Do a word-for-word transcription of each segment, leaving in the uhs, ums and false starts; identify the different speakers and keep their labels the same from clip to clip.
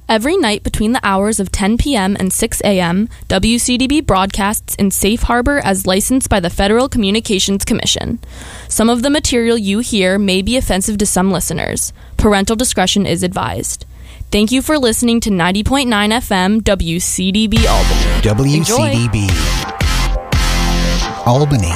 Speaker 1: Every night between the hours of ten p.m. and six a.m., W C D B broadcasts in Safe Harbor as licensed by the Federal Communications Commission. Some of the material you hear may be offensive to some listeners. Parental discretion is advised. Thank you for listening to ninety point nine F M W C D B Albany.
Speaker 2: W C D B
Speaker 1: Enjoy.
Speaker 2: Albany.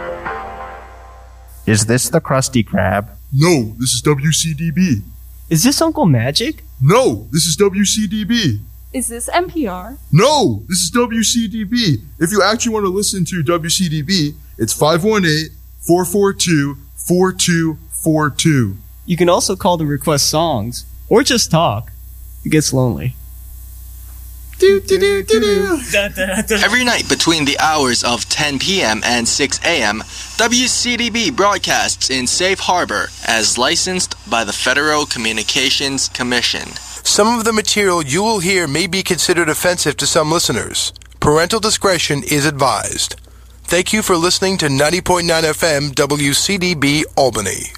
Speaker 3: Is this the Krusty Krab?
Speaker 4: No, this is W C D B.
Speaker 5: Is this Uncle Magic?
Speaker 4: No, this is W C D B.
Speaker 6: Is this N P R?
Speaker 4: No, this is W C D B. If you actually want to listen to W C D B, it's five one eight, four four two, four two four two.
Speaker 5: You can also call to request songs, or just talk. It gets lonely.
Speaker 4: Do, do, do, do, do.
Speaker 7: Every night between the hours of ten p.m. and six a.m., W C D B broadcasts in Safe Harbor as licensed by the Federal Communications Commission.
Speaker 8: Some of the material you will hear may be considered offensive to some listeners. Parental discretion is advised. Thank you for listening to ninety point nine F M W C D B Albany.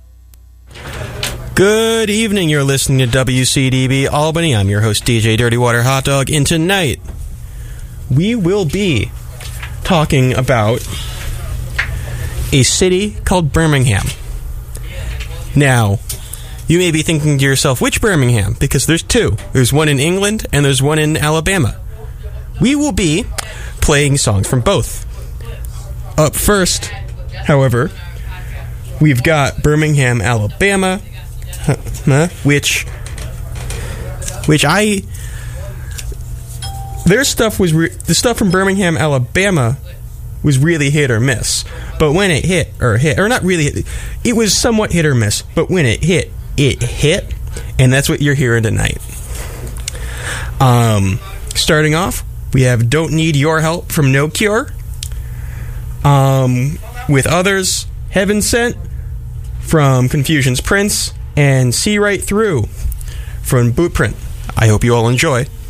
Speaker 9: Good evening, you're listening to W C D B Albany. I'm your host, D J Dirty Water Hot Dog, and tonight we will be talking about a city called Birmingham. Now, you may be thinking to yourself, which Birmingham? Because there's two. There's one in England and there's one in Alabama. We will be playing songs from both. Up first, however, we've got Birmingham, Alabama, which, which I, their stuff was, re- the stuff from Birmingham, Alabama was really hit or miss. But when it hit, or hit, or not really hit, it was somewhat hit or miss, but when it hit, it hit, and that's what you're hearing tonight. Um, starting off, we have Don't Need Your Help from No Cure. Um, with others, Heaven Sent from Confusion's Prince, and See Right Through from Bootprint. I hope you all enjoy.